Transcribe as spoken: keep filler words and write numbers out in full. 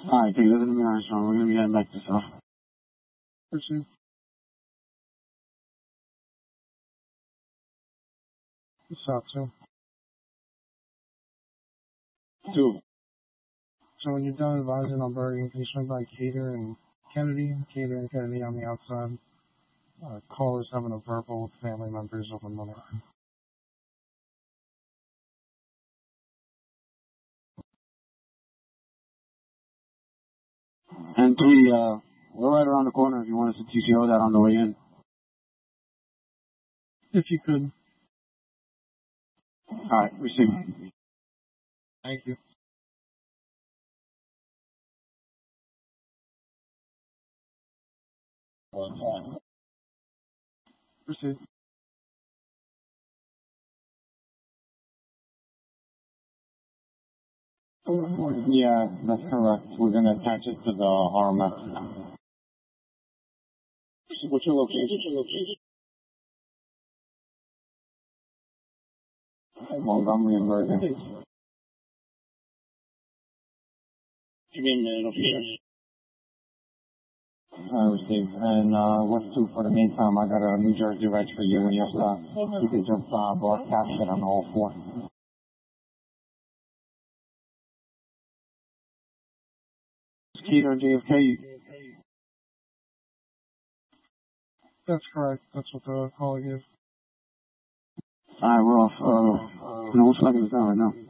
Alright, take this in the mirror, so we're gonna be heading back to stuff. Proceed. South two. Two. So when you're done advising on Bergen, can you swing by Cater and Kennedy? Cater and Kennedy on the outside. Uh, callers having a verbal with family members over money. And three, uh, we're right around the corner if you want us to T C O that on the way in. If you could. Alright, receive. Thank you. Proceed. Yeah, that's correct. We're gonna attach it to the R M S. What's your location? What's your location? Montgomery and Bergen. You mean the location? I received. And uh, what's two for the meantime? I got a New Jersey reg for you and your stuff. You can just uh, broadcast it on all four. Skeeter and J F K. That's correct. That's what the caller gave. Alright, we're off. Uh, no, what's like it's down right now?